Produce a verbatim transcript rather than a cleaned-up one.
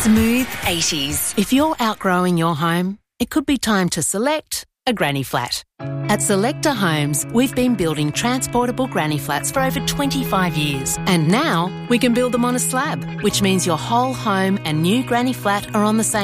Smooth eighties. If you're outgrowing your home, it could be time to select a granny flat. At Selector Homes, we've been building transportable granny flats for over twenty-five years. And now we can build them on a slab, which means your whole home and new granny flat are on the same